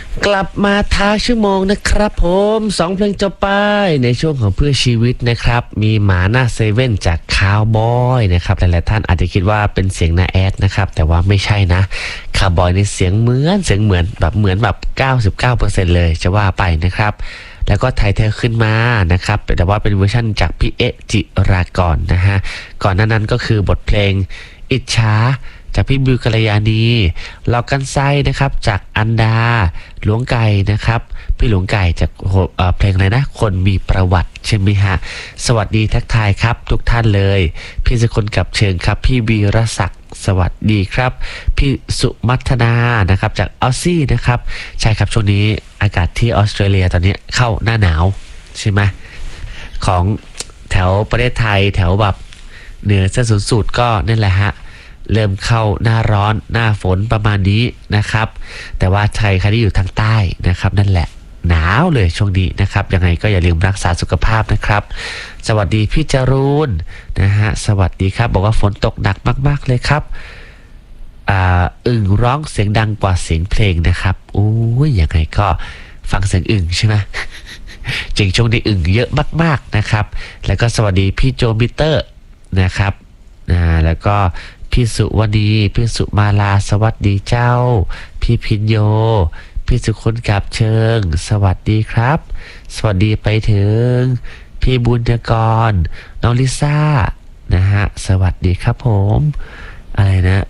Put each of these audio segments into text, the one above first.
กลับมาท้าชั่วโมงนะครับผม2เพลงจบไปในช่วงของเพื่อชีวิตนะครับมีหมาหน้าเซเว่นจากคาวบอยนะครับหลายๆท่านอาจจะคิดว่าเป็นเสียงนาแอดนะครับแต่ว่าไม่ใช่นะคาวบอยในเสียงเหมือนแบบ99%เลยจะว่าไปนะครับแล้วก็ไทยเธอขึ้นมานะครับแต่ว่าเป็นเวอร์ชั่นจากพี่เอะจิรากรนะฮะก่อนหน้านั้นก็คือบทเพลงอิจฉาจากพี่บิวกัลยาณีลอกกันไส้นะครับจากอันดาหลวงไก่นะครับพี่หลวงไก่จากเพลงอะไรนะคนมีประวัติใช่ไหมฮะสวัสดีทักทายครับทุกท่านเลยพี่สกุลกับเชิงครับพี่วีรศักดิ์สวัสดีครับพี่สุมัทนานะครับจากออสซี่นะครับใช่ครับช่วงนี้อากาศที่ออสเตรเลียตอนนี้เข้าหน้าหนาวใช่ไหมของแถวประเทศไทยแถวแบบเหนือเส้นศูนย์สูตรก็นั่นแหละฮะเริ่มเข้าหน้าร้อนหน้าฝนประมาณนี้นะครับแต่ว่าใครที่อยู่ทางใต้นะครับนั่นแหละหนาวเลยช่วงนี้นะครับยังไงก็อย่าลืมรักษาสุขภาพนะครับสวัสดีพี่จรูนนะฮะสวัสดีครับบอกว่าฝนตกหนักมากๆเลยครับอึ่งร้องเสียงดังกว่าเสียงเพลงนะครับอุ้ยยังไงก็ฟังเสียงอึ่งใช่ไหม จริงช่วงนี้อึ่งเยอะมากๆนะครับแล้วก็สวัสดีพี่โจมิเตอร์นะครับแล้วก็พี่สุวดีพี่สุมาลาสวัสดีเจ้าพี่พินโยพี่สุคนกับเชิงสวัสดีครับสวัสดีไปถึงพี่บุญกรน้องลิซ่านะฮะสวัสดีครับผมอะไรนะ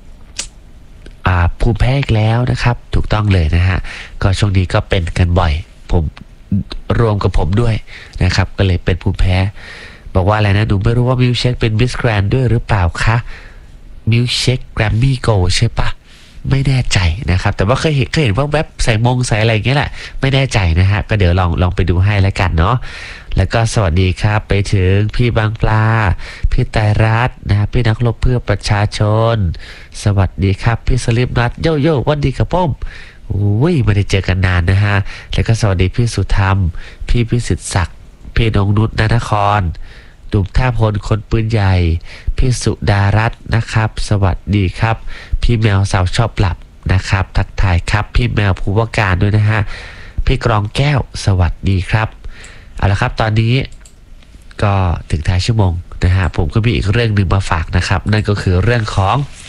ภูมิแพ้อีกแล้วนะครับถูกต้องเลยนะฮะก็ช่วงนี้ก็เป็นกันบ่อยผมรวมกับผมด้วยนะครับก็เลยเป็นภูมิแพ้บอกว่าอะไรนะหนูไม่รู้ว่ามิวเช็คเป็นมิสแกรนด์ด้วยหรือเปล่าคะมิวเช็คแกรมมี่โกลใช่ปะไม่แน่ใจนะครับแต่ว่าเคยเห็นว่าเว็บใส่ใส่อะไรอย่างเงี้ยแหละไม่แน่ใจนะฮะก็เดี๋ยวลองไปดูให้แล้วกันเนาะแล้วก็สวัสดีครับไปถึงพี่บางปลาพี่ไตรรัตน์นะพี่นักรบเพื่อประชาชนสวัสดีครับพี่สลิปนัทโยโย่วันดีครับผมอุ้ยไม่ได้เจอกันนานนะฮะแล้วก็สวัสดีพี่สุธรรมพี่พิสิทธิ์ศักดิ์พี่นงนุชนครดุมท่าพลคนปืนใหญ่พี่สุดารัตน์นะครับสวัสดีครับพี่แมวสาวชอบหลับนะครับทักทายครับพี่แมวภูวการด้วยนะฮะพี่กรองแก้วสวัสดีครับเอาละครับตอนนี้ก็ถึงท้ายชั่วโมงนะฮะผมก็มีอีกเรื่องหนึ่งมาฝากนะครับนั่นก็คือเรื่องของ